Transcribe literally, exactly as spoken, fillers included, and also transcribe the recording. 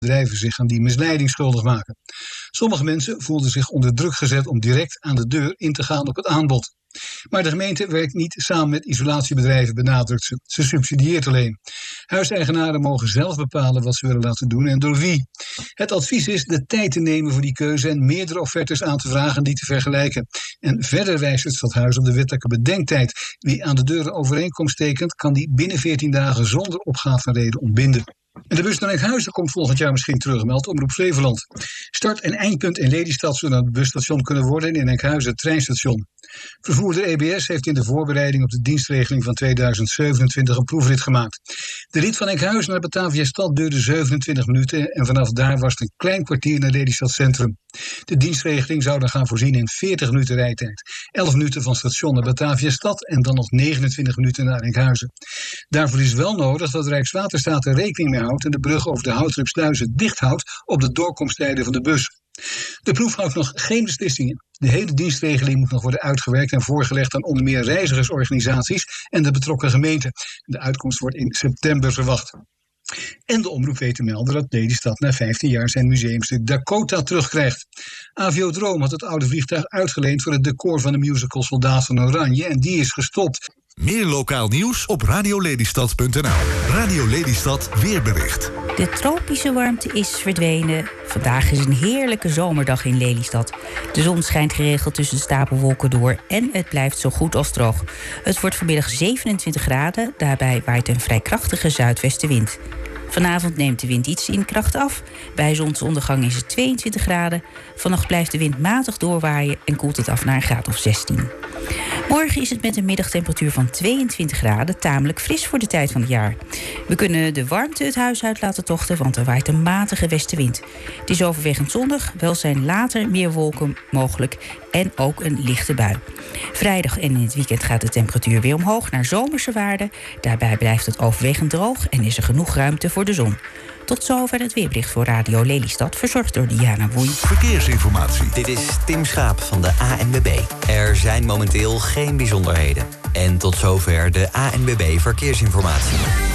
bedrijven zich aan die misleiding schuldig maken. Sommige mensen voelden zich onder druk gezet om direct aan de deur in te gaan op het aanbod. Maar de gemeente werkt niet samen met isolatiebedrijven, benadrukt ze. Ze subsidieert alleen. Huiseigenaren mogen zelf bepalen wat ze willen laten doen en door wie. Het advies is de tijd te nemen voor die keuze en meerdere offertes aan te vragen en die te vergelijken. En verder wijst het stadhuis op de wettelijke bedenktijd. Wie aan de deur een overeenkomst tekent, kan die binnen veertien dagen zonder opgaaf van reden ontbinden. En de bus naar Enkhuizen komt volgend jaar misschien terug, meldt Omroep Flevoland. Start- en eindpunt in Lelystad zullen het busstation kunnen worden en in Enkhuizen het treinstation. Vervoerder E B S heeft in de voorbereiding op de dienstregeling van tweeduizend zevenentwintig een proefrit gemaakt. De rit van Enkhuizen naar Bataviastad duurde zevenentwintig minuten en vanaf daar was het een klein kwartier naar Lelystad Centrum. De dienstregeling zou dan gaan voorzien in veertig minuten rijtijd. elf minuten van station naar Bataviastad en dan nog negenentwintig minuten naar Enkhuizen. Daarvoor is wel nodig dat Rijkswaterstaat er rekening mee houdt en de brug over de Houtrupsluizen dicht houdt op de doorkomsttijden van de bus. De proef houdt nog geen beslissingen. De hele dienstregeling moet nog worden uitgewerkt en voorgelegd aan onder meer reizigersorganisaties en de betrokken gemeente. De uitkomst wordt in september verwacht. En de omroep weet te melden dat Lelystad na vijftien jaar zijn museumstuk Dakota terugkrijgt. Aviodroom had het oude vliegtuig uitgeleend voor het decor van de musical Soldaat van Oranje en die is gestopt. Meer lokaal nieuws op radiolelystad punt n l. Radio Lelystad weerbericht. De tropische warmte is verdwenen. Vandaag is een heerlijke zomerdag in Lelystad. De zon schijnt geregeld tussen de stapelwolken door en het blijft zo goed als droog. Het wordt vanmiddag zevenentwintig graden, daarbij waait een vrij krachtige zuidwestenwind. Vanavond neemt de wind iets in kracht af. Bij zonsondergang is het tweeëntwintig graden. Vannacht blijft de wind matig doorwaaien en koelt het af naar een graad of zestien. Morgen is het met een middagtemperatuur van tweeëntwintig graden tamelijk fris voor de tijd van het jaar. We kunnen de warmte het huis uit laten tochten, want er waait een matige westenwind. Het is overwegend zonnig, wel zijn later meer wolken mogelijk en ook een lichte bui. Vrijdag en in het weekend gaat de temperatuur weer omhoog naar zomerse waarden. Daarbij blijft het overwegend droog en is er genoeg ruimte voor de zon. Tot zover het weerbericht voor Radio Lelystad, verzorgd door Diana Woei. Verkeersinformatie. Dit is Tim Schaap van de A N W B. Er zijn momenteel geen bijzonderheden. En tot zover de A N W B Verkeersinformatie.